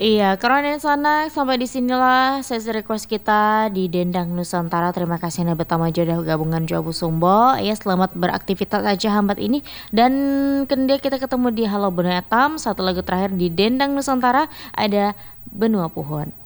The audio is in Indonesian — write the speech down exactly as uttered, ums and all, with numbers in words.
Iya, karena dari sana sampai di sinilah sesi request kita di Dendang Nusantara. Terima kasih Anda pertama jodoh gabungan Jawa Sumbo. Ya, selamat beraktivitas aja hambat ini. Dan kemudian kita ketemu di Halo Benua Etam. Satu lagu terakhir di Dendang Nusantara ada Benua Puhon.